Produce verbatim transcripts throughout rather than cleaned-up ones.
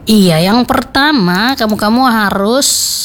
Iya, yang pertama kamu-kamu harus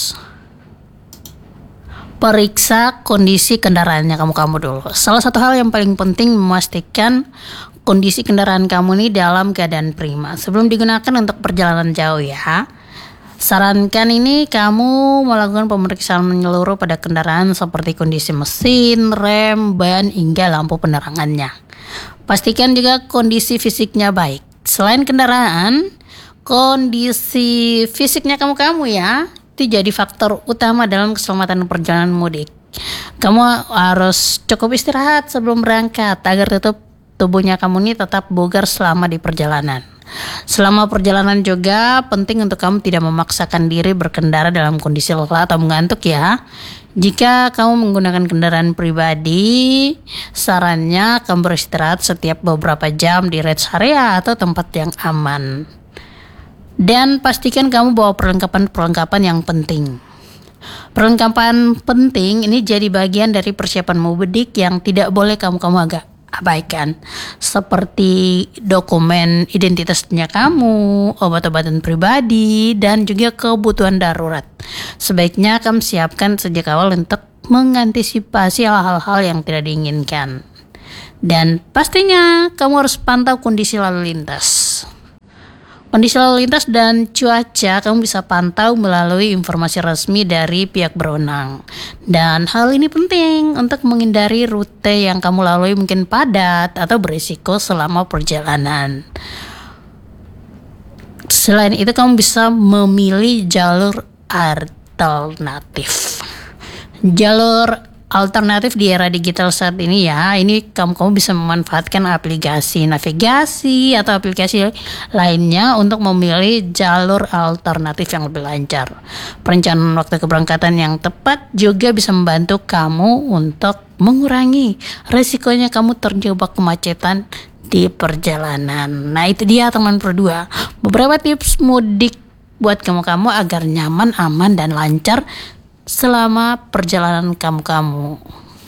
periksa kondisi kendaraannya kamu-kamu dulu. Salah satu hal yang paling penting memastikan kondisi kendaraan kamu ini dalam keadaan prima sebelum digunakan untuk perjalanan jauh ya. Sarankan ini kamu melakukan pemeriksaan menyeluruh pada kendaraan seperti kondisi mesin, rem, ban, hingga lampu penerangannya. Pastikan juga kondisi fisiknya baik. Selain kendaraan, kondisi fisiknya kamu-kamu ya, itu jadi faktor utama dalam keselamatan perjalanan mudik. Kamu harus cukup istirahat sebelum berangkat agar tetap tubuhnya kamu ini tetap bugar selama di perjalanan. Selama perjalanan juga penting untuk kamu tidak memaksakan diri berkendara dalam kondisi lelah atau mengantuk ya. Jika kamu menggunakan kendaraan pribadi, sarannya kamu beristirahat setiap beberapa jam di rest area atau tempat yang aman. Dan pastikan kamu bawa perlengkapan-perlengkapan yang penting. Perlengkapan penting ini jadi bagian dari persiapan mudik yang tidak boleh kamu-kamu agak abaikan, seperti dokumen identitasnya kamu, obat-obatan pribadi, dan juga kebutuhan darurat. Sebaiknya kamu siapkan sejak awal untuk mengantisipasi hal-hal yang tidak diinginkan. Dan pastinya kamu harus pantau kondisi lalu lintas. Kondisi lalu lintas dan cuaca kamu bisa pantau melalui informasi resmi dari pihak berwenang. Dan hal ini penting untuk menghindari rute yang kamu lalui mungkin padat atau berisiko selama perjalanan. Selain itu kamu bisa memilih jalur alternatif. Jalur alternatif di era digital saat ini ya, ini kamu-kamu bisa memanfaatkan aplikasi navigasi atau aplikasi lainnya untuk memilih jalur alternatif yang lebih lancar. Perencanaan waktu keberangkatan yang tepat juga bisa membantu kamu untuk mengurangi resikonya kamu terjebak kemacetan di perjalanan. Nah itu dia teman berdua, beberapa tips mudik buat kamu-kamu agar nyaman, aman, dan lancar selama perjalanan kamu-kamu.